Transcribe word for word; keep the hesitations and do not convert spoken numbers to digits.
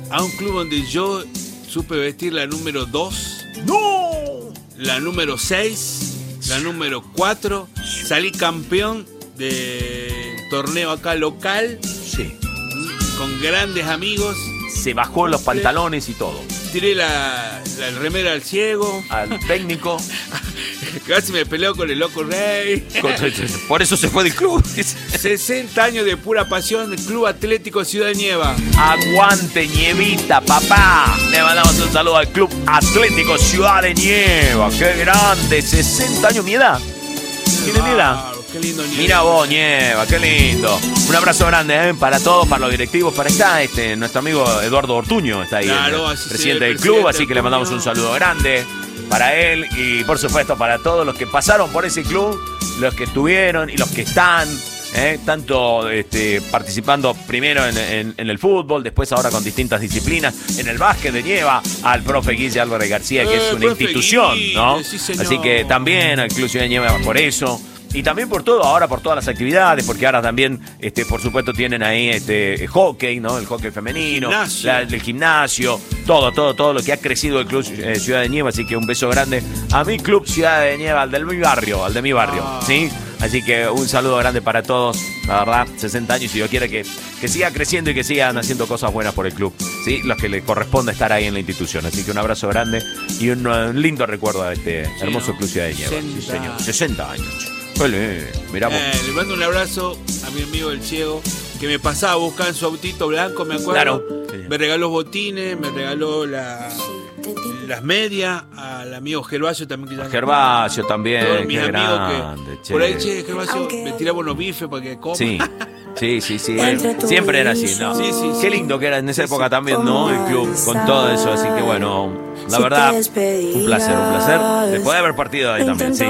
a un club donde yo supe vestir la número dos, ¡No! la número seis, la número cuatro. Salí campeón de torneo acá local. Sí. Con grandes amigos. Se bajó los pantalones y todo. Tiré la, la remera al ciego. Al técnico. Casi me peleó con el loco Rey. Por eso se fue del club. sesenta años de pura pasión del Club Atlético Ciudad de Nieva. Aguante Nievita, papá. Le mandamos un saludo al Club Atlético Ciudad de Nieva. Qué grande, sesenta años, mi edad. ¿Tiene mi edad? Qué lindo Nieva. Mira vos, Nieva, qué lindo. Un abrazo grande, ¿eh? Para todos, para los directivos, para acá. Este, nuestro amigo Eduardo Ortuño está ahí, claro, el presidente del club, así que le mandamos un saludo grande para él y por supuesto para todos los que pasaron por ese club, los que estuvieron y los que están, ¿eh? Tanto este, participando primero en, en, en el fútbol, después ahora con distintas disciplinas, en el básquet de Nieva, al profe Guille Álvarez García, que eh, es una institución, Guille, ¿no? Sí, así que también al Club Ciudad de Nieva por eso. Y también por todo, ahora por todas las actividades, porque ahora también, este, por supuesto, tienen ahí este hockey, ¿no? El hockey femenino, el gimnasio, la, el gimnasio todo, todo, todo lo que ha crecido el Club eh, Ciudad de Nieva. Así que un beso grande a mi Club Ciudad de Nieva, al de mi barrio, al de mi barrio, ah. ¿sí? Así que un saludo grande para todos, la verdad, sesenta años, y yo quiero que, que siga creciendo y que sigan haciendo cosas buenas por el club, ¿sí? Los que le corresponde estar ahí en la institución. Así que un abrazo grande y un, un lindo recuerdo a este sí, hermoso ¿no? Club Ciudad de Nieva. Sí, señor. sesenta años. Vale, miramos. Eh, le mando un abrazo a mi amigo el ciego, que me pasaba a buscar en su autito blanco, me acuerdo. Claro. Sí. Me regaló botines, me regaló la, las medias, al amigo Gervasio también. Que Gervasio ya, también, todos mis amigos grande, que che. Por ahí, che, Gervasio, me tiraba unos bifes para que coma. Sí. Sí, sí, sí. Siempre era así, ¿no? Sí, sí, Qué lindo que era en esa época también, ¿no? El club con todo eso. Así que bueno, la verdad, un placer, un placer. Después de haber partido ahí también, sí.